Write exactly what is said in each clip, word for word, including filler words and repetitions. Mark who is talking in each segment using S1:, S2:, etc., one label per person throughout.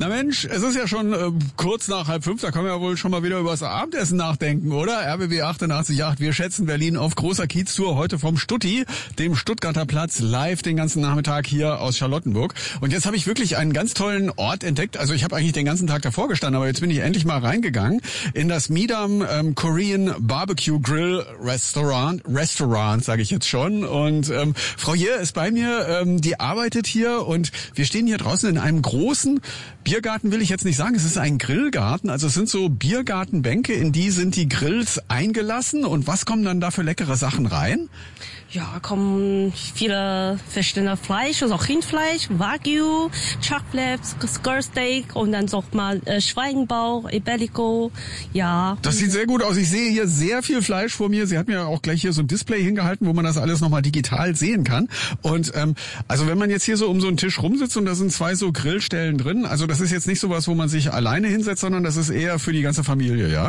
S1: Na Mensch, es ist ja schon äh, kurz nach halb fünf, da können wir ja wohl schon mal wieder über das Abendessen nachdenken, oder? R B B achtundachtzig Komma acht, wir schätzen Berlin auf großer Kieztour, heute vom Stutti, dem Stuttgarter Platz, live den ganzen Nachmittag hier aus Charlottenburg. Und jetzt habe ich wirklich einen ganz tollen Ort entdeckt, also ich habe eigentlich den ganzen Tag davor gestanden, aber jetzt bin ich endlich mal reingegangen in das Midam ähm, Korean Barbecue Grill Restaurant, Restaurant sage ich jetzt schon. Und ähm, Frau Jehr ist bei mir, ähm, die arbeitet hier und wir stehen hier draußen in einem großen Biergarten, will ich jetzt nicht sagen, es ist ein Grillgarten, also es sind so Biergartenbänke, in die sind die Grills eingelassen und was kommen dann da für leckere Sachen rein?
S2: Ja, kommen viele verschiedene Fleisch, also auch Rindfleisch, Wagyu, Chuckflips, Skullsteak und dann noch mal äh, Schweinebauch, Iberico, ja.
S1: Das sieht sehr gut aus. Ich sehe hier sehr viel Fleisch vor mir. Sie hat mir auch gleich hier so ein Display hingehalten, wo man das alles nochmal digital sehen kann. Und ähm, also wenn man jetzt hier so um so einen Tisch rumsitzt und da sind zwei so Grillstellen drin, also das ist jetzt nicht sowas, wo man sich alleine hinsetzt, sondern das ist eher für die ganze Familie, ja?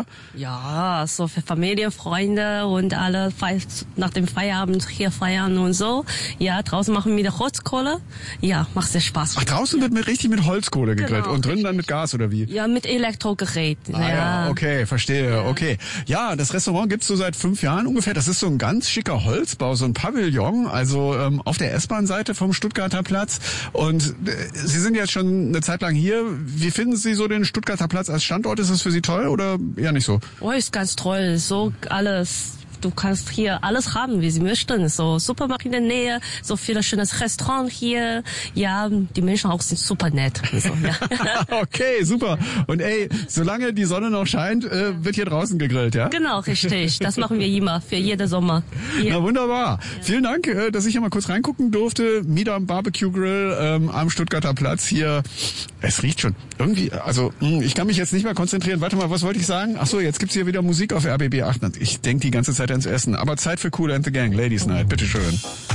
S2: Ja, so für Familie, Freunde und alle nach dem Feierabend hier feiern und so. Ja, draußen machen wir die Holzkohle. Ja, macht sehr Spaß.
S1: Ach, draußen wird mit richtig mit Holzkohle gegrillt
S2: Genau.
S1: Und drinnen dann mit Gas oder wie?
S2: Ja, mit Elektrogerät.
S1: Ah, ja. ja, okay, verstehe, ja. okay. Ja, das Restaurant gibt's so seit fünf Jahren ungefähr. Das ist so ein ganz schicker Holzbau, so ein Pavillon, also ähm, auf der S-Bahn-Seite vom Stuttgarter Platz. Und äh, Sie sind jetzt schon eine Zeit lang hier. Wie finden Sie so den Stuttgarter Platz als Standort? Ist es für Sie toll oder eher nicht so?
S2: Oh, ist ganz toll. So alles. Du kannst hier alles haben, wie sie möchten. So Supermarkt in der Nähe, so viele schönes Restaurant hier. Ja, die Menschen auch sind super nett. So, ja.
S1: Okay, super. Und ey, solange die Sonne noch scheint, äh, wird hier draußen gegrillt, ja?
S2: Genau, richtig. Das machen wir immer, für jeden Sommer. Hier.
S1: Na wunderbar. Ja. Vielen Dank, äh, dass ich hier mal kurz reingucken durfte. Midam Barbecue Grill ähm, am Stuttgarter Platz hier. Es riecht schon irgendwie, also mh, ich kann mich jetzt nicht mehr konzentrieren. Warte mal, was wollte ich sagen? Ach so, jetzt gibt's hier wieder Musik auf R B B acht. Ich denke die ganze Zeit ans Essen. Aber Zeit für Kool and the Gang, Ladies Night, bitteschön.